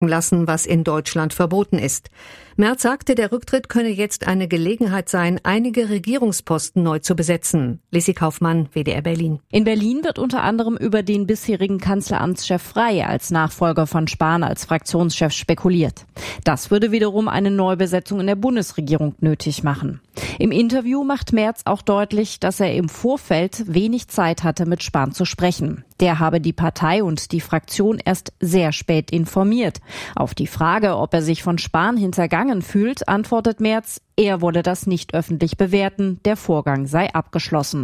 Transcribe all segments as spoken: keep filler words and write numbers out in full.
wirken lassen, was in Deutschland verboten ist. Merz sagte, der Rücktritt könne jetzt eine Gelegenheit sein, einige Regierungsposten neu zu besetzen. Lissi Kaufmann, W D R Berlin. In Berlin wird unter anderem über den bisherigen Kanzleramtschef Frey als Nachfolger von Spahn als Fraktionschef spekuliert. Das würde wiederum eine Neubesetzung in der Bundesregierung nötig machen. Im Interview macht Merz auch deutlich, dass er im Vorfeld wenig Zeit hatte, mit Spahn zu sprechen. Der habe die Partei und die Fraktion erst sehr spät informiert. Auf die Frage, ob er sich von Spahn hintergangen fühlt, antwortet Merz, er wolle das nicht öffentlich bewerten, der Vorgang sei abgeschlossen.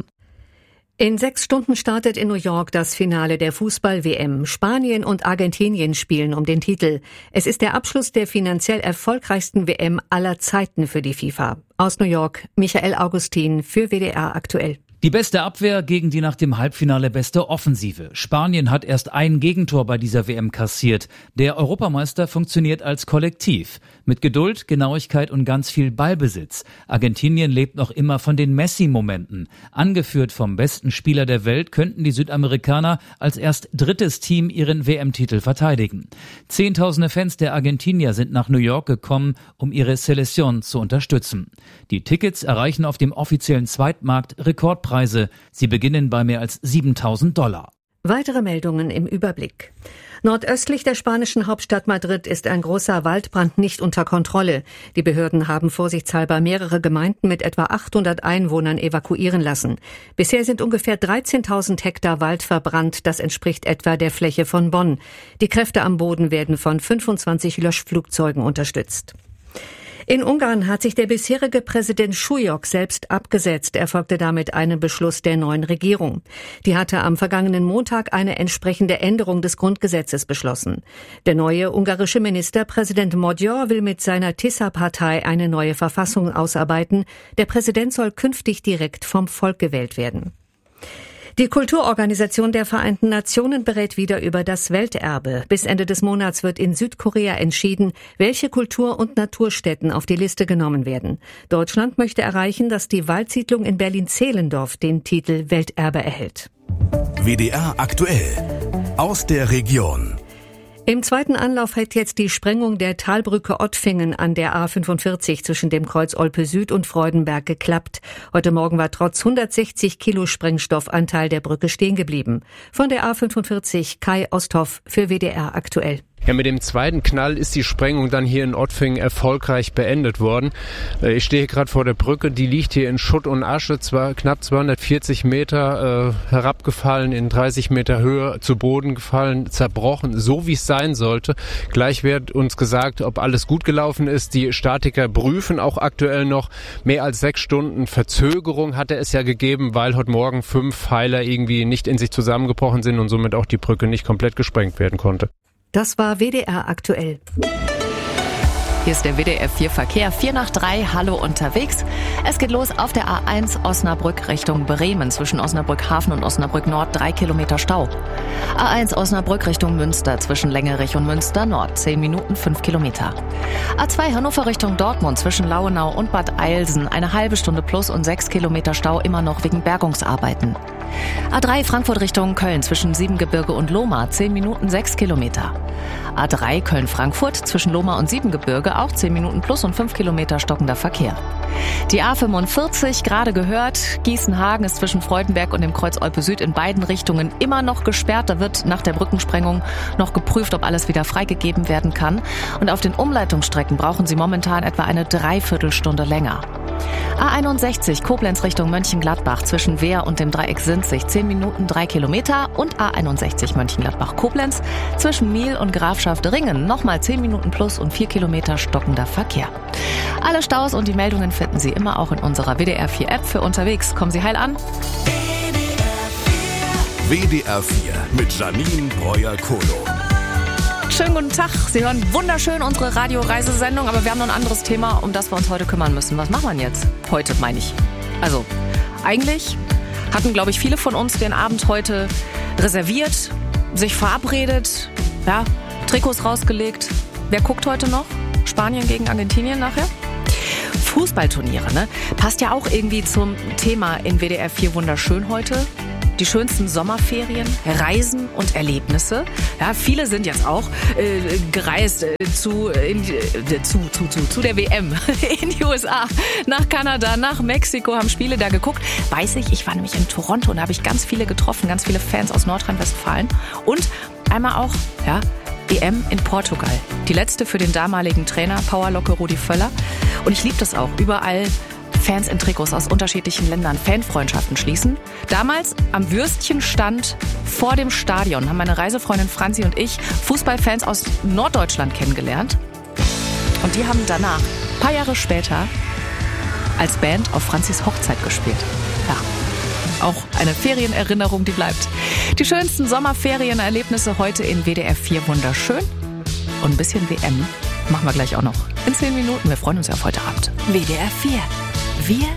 In sechs Stunden startet in New York das Finale der Fußball-W M. Spanien und Argentinien spielen um den Titel. Es ist der Abschluss der finanziell erfolgreichsten W M aller Zeiten für die FIFA. Aus New York, Michael Augustin für W D R aktuell. Die beste Abwehr gegen die nach dem Halbfinale beste Offensive. Spanien hat erst ein Gegentor bei dieser W M kassiert. Der Europameister funktioniert als Kollektiv. Mit Geduld, Genauigkeit und ganz viel Ballbesitz. Argentinien lebt noch immer von den Messi-Momenten. Angeführt vom besten Spieler der Welt könnten die Südamerikaner als erst drittes Team ihren W M-Titel verteidigen. Zehntausende Fans der Argentinier sind nach New York gekommen, um ihre Selección zu unterstützen. Die Tickets erreichen auf dem offiziellen Zweitmarkt Rekordpreise. Sie beginnen bei mehr als siebentausend Dollar. Weitere Meldungen im Überblick. Nordöstlich der spanischen Hauptstadt Madrid ist ein großer Waldbrand nicht unter Kontrolle. Die Behörden haben vorsichtshalber mehrere Gemeinden mit etwa achthundert Einwohnern evakuieren lassen. Bisher sind ungefähr dreizehntausend Hektar Wald verbrannt. Das entspricht etwa der Fläche von Bonn. Die Kräfte am Boden werden von fünfundzwanzig Löschflugzeugen unterstützt. In Ungarn hat sich der bisherige Präsident Schujok selbst abgesetzt. Er folgte damit einem Beschluss der neuen Regierung. Die hatte am vergangenen Montag eine entsprechende Änderung des Grundgesetzes beschlossen. Der neue ungarische Ministerpräsident Magyar will mit seiner Tisza-Partei eine neue Verfassung ausarbeiten. Der Präsident soll künftig direkt vom Volk gewählt werden. Die Kulturorganisation der Vereinten Nationen berät wieder über das Welterbe. Bis Ende des Monats wird in Südkorea entschieden, welche Kultur- und Naturstätten auf die Liste genommen werden. Deutschland möchte erreichen, dass die Waldsiedlung in Berlin-Zehlendorf den Titel Welterbe erhält. W D R aktuell aus der Region. Im zweiten Anlauf hat jetzt die Sprengung der Talbrücke Ottfingen an der A fünfundvierzig zwischen dem Kreuz Olpe Süd und Freudenberg geklappt. Heute Morgen war trotz hundertsechzig Kilo Sprengstoff ein Teil der Brücke stehen geblieben. Von der A fünfundvierzig Kai Osthoff für W D R aktuell. Ja, mit dem zweiten Knall ist die Sprengung dann hier in Ottfingen erfolgreich beendet worden. Ich stehe hier gerade vor der Brücke, die liegt hier in Schutt und Asche, zwar knapp zweihundertvierzig Meter äh, herabgefallen, in dreißig Meter Höhe zu Boden gefallen, zerbrochen, so wie es sein sollte. Gleich wird uns gesagt, ob alles gut gelaufen ist. Die Statiker prüfen auch aktuell noch. Mehr als sechs Stunden Verzögerung hatte es ja gegeben, weil heute Morgen fünf Pfeiler irgendwie nicht in sich zusammengebrochen sind und somit auch die Brücke nicht komplett gesprengt werden konnte. Das war W D R aktuell. Hier ist der W D R vier Verkehr, vier nach drei, hallo unterwegs. Es geht los auf der A eins Osnabrück Richtung Bremen. Zwischen Osnabrück Hafen und Osnabrück Nord drei Kilometer Stau. A eins Osnabrück Richtung Münster zwischen Längerich und Münster Nord zehn Minuten, fünf Kilometer. A zwei Hannover Richtung Dortmund zwischen Lauenau und Bad Eilsen eine halbe Stunde plus und sechs Kilometer Stau immer noch wegen Bergungsarbeiten. A drei Frankfurt Richtung Köln zwischen Siebengebirge und Lohmar zehn Minuten, sechs Kilometer. A drei Köln-Frankfurt zwischen Lohmar und Siebengebirge auch zehn Minuten plus und fünf Kilometer stockender Verkehr. Die A fünfundvierzig, gerade gehört, Gießen-Hagen ist zwischen Freudenberg und dem Kreuz Olpe Süd in beiden Richtungen immer noch gesperrt. Da wird nach der Brückensprengung noch geprüft, ob alles wieder freigegeben werden kann. Und auf den Umleitungsstrecken brauchen Sie momentan etwa eine Dreiviertelstunde länger. A einundsechzig Koblenz Richtung Mönchengladbach zwischen Wehr und dem Dreieck Sinzig zehn Minuten, drei Kilometer und A einundsechzig Mönchengladbach-Koblenz zwischen Miel und Grafschaft Ringen nochmal zehn Minuten plus und vier Kilometer stockender Verkehr. Alle Staus und die Meldungen finden Sie immer auch in unserer W D R vier App für unterwegs. Kommen Sie heil an. W D R vier mit Janine Breuer-Kolo. Schönen guten Tag. Sie hören wunderschön unsere Radioreisesendung, aber wir haben noch ein anderes Thema, um das wir uns heute kümmern müssen. Was machen wir jetzt? Heute, meine ich. Also, eigentlich hatten, glaube ich, viele von uns den Abend heute reserviert, sich verabredet, ja, Trikots rausgelegt. Wer guckt heute noch? Spanien gegen Argentinien nachher? Fußballturniere, ne? Passt ja auch irgendwie zum Thema in W D R vier wunderschön heute. die schönsten Sommerferien, Reisen und Erlebnisse. Ja, viele sind jetzt auch äh, gereist äh, zu, in, äh, zu, zu, zu, zu der W M in die U S A, nach Kanada, nach Mexiko, haben Spiele da geguckt. Weiß ich, ich war nämlich in Toronto und da habe ich ganz viele getroffen, ganz viele Fans aus Nordrhein-Westfalen. Und einmal auch, ja, E M in Portugal. Die letzte für den damaligen Trainer, Powerlocke Rudi Völler. Und ich liebe das auch, überall Fans in Trikots aus unterschiedlichen Ländern Fanfreundschaften schließen. Damals am Würstchenstand vor dem Stadion haben meine Reisefreundin Franzi und ich Fußballfans aus Norddeutschland kennengelernt. Und die haben danach, ein paar Jahre später, als Band auf Franzis Hochzeit gespielt. Ja, auch eine Ferienerinnerung, die bleibt. Die schönsten Sommerferienerlebnisse heute in W D R vier wunderschön. Und ein bisschen W M machen wir gleich auch noch in zehn Minuten. Wir freuen uns ja auf heute Abend. W D R vier. Wir